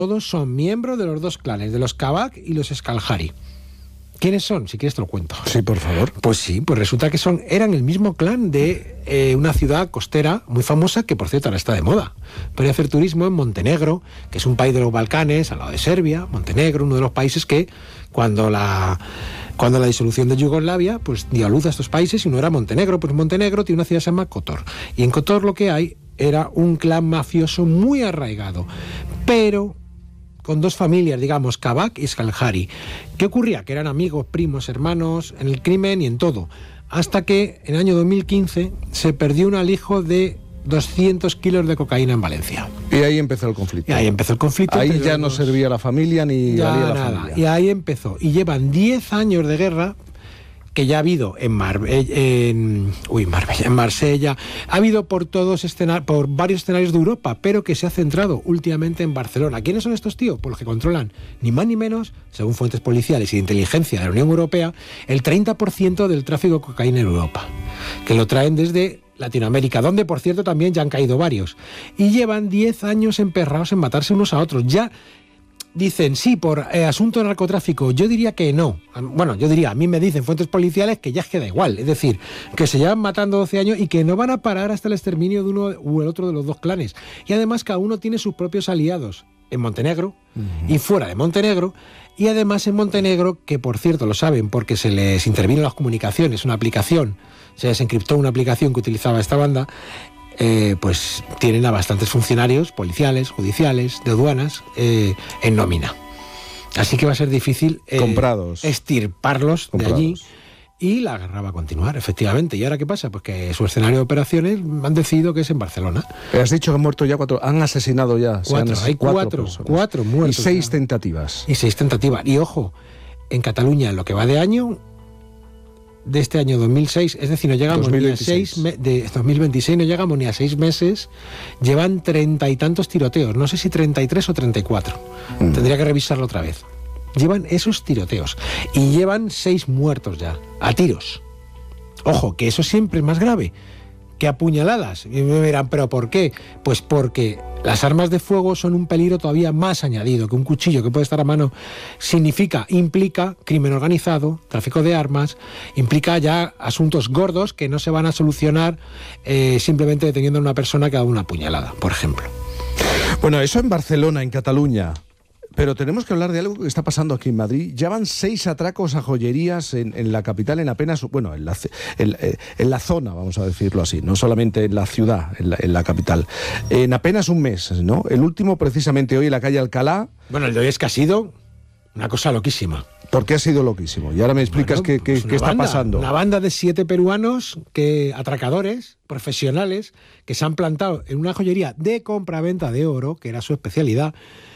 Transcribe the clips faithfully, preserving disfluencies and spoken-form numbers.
Todos son miembros de los dos clanes, de los Kavak y los Skalhari. ¿Quiénes son? Si quieres te lo cuento. Sí, por favor. Pues sí, pues resulta que son eran el mismo clan de eh, una ciudad costera muy famosa, que por cierto ahora está de moda. Podría hacer turismo en Montenegro, que es un país de los Balcanes, al lado de Serbia. Montenegro, uno de los países que cuando la, cuando la disolución de Yugoslavia, pues dio a luz a estos países, y no era Montenegro. Pues Montenegro tiene una ciudad que se llama Kotor. Y en Kotor lo que hay era un clan mafioso muy arraigado, pero con dos familias, digamos, Kavak y Skalhari. ¿Qué ocurría? Que eran amigos, primos, hermanos, en el crimen y en todo. Hasta que en el año dos mil quince se perdió un alijo de doscientos kilos de cocaína en Valencia. Y ahí empezó el conflicto. Y ahí empezó el conflicto. Ahí ya no servía la familia ni ya valía la nada. familia. Y ahí empezó. Y llevan diez años de guerra, que ya ha habido en, Mar en, uy, Marbella, en Marsella, ha habido por todos escenar por varios escenarios de Europa, pero que se ha centrado últimamente en Barcelona. ¿Quiénes son estos tíos? Pues los que controlan, ni más ni menos, según fuentes policiales y de inteligencia de la Unión Europea, el treinta por ciento del tráfico de cocaína en Europa, que lo traen desde Latinoamérica, donde, por cierto, también ya han caído varios. Y llevan diez años emperrados en matarse unos a otros. Ya dicen, sí, por eh, asunto de narcotráfico. Yo diría que no. Bueno, yo diría, a mí me dicen fuentes policiales que ya queda igual. Es decir, que se llevan matando doce años y que no van a parar hasta el exterminio de uno u el otro de los dos clanes. Y además cada uno tiene sus propios aliados en Montenegro uh-huh. y fuera de Montenegro. Y además en Montenegro, que por cierto lo saben porque se les intervino las comunicaciones, una aplicación, se les encriptó una aplicación que utilizaba esta banda. Eh, pues tienen a bastantes funcionarios policiales, judiciales, de aduanas, eh, en nómina. Así que va a ser difícil eh, comprados, extirparlos Comprados. de allí, y la guerra va a continuar, efectivamente. ¿Y ahora qué pasa? Pues que su escenario de operaciones han decidido que es en Barcelona. Has dicho que han muerto ya cuatro, han asesinado ya. Cuatro, han, hay cuatro, cuatro, cuatro muertos. Y seis ya. tentativas. Y seis tentativas. Y ojo, en Cataluña, en lo que va de año, de este año dos mil seis, es decir, no llegamos dos mil veintiséis. Ni a seis, de dos mil veintiséis no llegamos ni a seis meses, llevan treinta y tantos tiroteos, no sé si treinta y tres o treinta y cuatro, mm. tendría que revisarlo otra vez. Llevan esos tiroteos y llevan seis muertos ya, a tiros. Ojo, que eso siempre es más grave que apuñaladas. Y me dirán, ¿pero por qué? Pues porque las armas de fuego son un peligro todavía más añadido, que un cuchillo que puede estar a mano significa, implica crimen organizado, tráfico de armas, implica ya asuntos gordos que no se van a solucionar eh, simplemente deteniendo a una persona que ha dado una puñalada, por ejemplo. Bueno, eso en Barcelona, en Cataluña. Pero tenemos que hablar de algo que está pasando aquí en Madrid. Ya van seis atracos a joyerías en, en la capital en apenas, bueno, en la, en, en la zona, vamos a decirlo así, no solamente en la ciudad, en la, en la capital. En apenas un mes, ¿no? El último precisamente hoy en la calle Alcalá. Bueno, el de hoy es que ha sido una cosa loquísima. ¿Por qué ha sido loquísimo? Y ahora me explicas bueno, qué, qué, pues qué está banda, pasando. Una banda de siete peruanos, que atracadores, profesionales, que se han plantado en una joyería de compraventa de oro, que era su especialidad.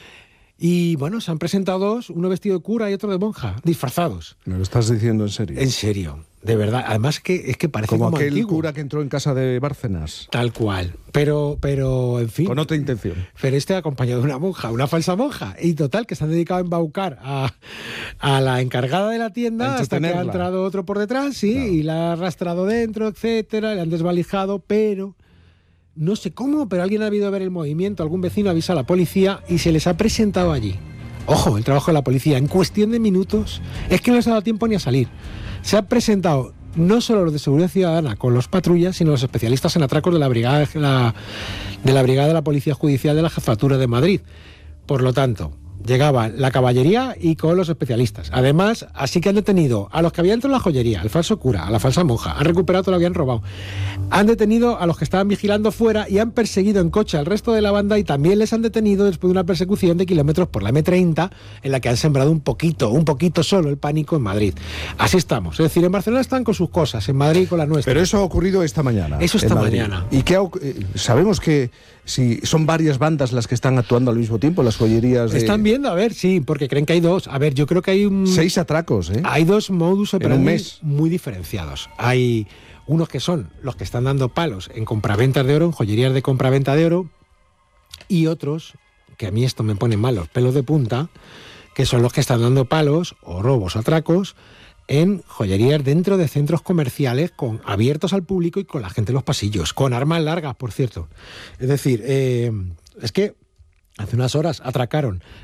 Y bueno, se han presentado dos, uno vestido de cura y otro de monja, disfrazados. ¿Me lo estás diciendo en serio? En serio, de verdad. Además que es que parece como, como aquel antiguo. Cura que entró en casa de Bárcenas. Tal cual. Pero, pero, en fin. Con otra intención. Pero este acompañado de una monja, una falsa monja. Y total, que se han dedicado a embaucar a, a la encargada de la tienda hasta que ha entrado otro por detrás, sí, claro. Y la ha arrastrado dentro, etcétera, le han desvalijado, pero no sé cómo, pero alguien ha debido ver el movimiento, algún vecino avisa a la policía y se les ha presentado allí. Ojo, el trabajo de la policía, en cuestión de minutos, es que no les ha dado tiempo ni a salir. Se han presentado no solo los de seguridad ciudadana con los patrullas, sino los especialistas en atracos de la brigada, la, de la brigada de la Policía Judicial de la Jefatura de Madrid. Por lo tanto, llegaba la caballería y con los especialistas. Además, así que han detenido a los que habían entrado en la joyería, al falso cura, a la falsa monja, han recuperado todo lo que habían robado. Han detenido a los que estaban vigilando fuera y han perseguido en coche al resto de la banda, y también les han detenido después de una persecución de kilómetros por la eme treinta, en la que han sembrado un poquito, un poquito solo el pánico en Madrid. Así estamos. Es decir, en Barcelona están con sus cosas, en Madrid con las nuestras. Pero eso ha ocurrido esta mañana. Eso esta mañana. ¿Y qué ha, sabemos que si son varias bandas las que están actuando al mismo tiempo, las joyerías de... Están viendo, a ver, sí, porque creen que hay dos. A ver, yo creo que hay un... Seis atracos, ¿eh? Hay dos modus operandi en un mes. Muy diferenciados. Hay unos que son los que están dando palos en compraventas de oro, en joyerías de compraventa de oro, y otros, que a mí esto me pone mal los pelos de punta, que son los que están dando palos o robos o atracos en joyerías dentro de centros comerciales con abiertos al público y con la gente en los pasillos, con armas largas, por cierto. Es decir, eh, es que Hace unas horas atracaron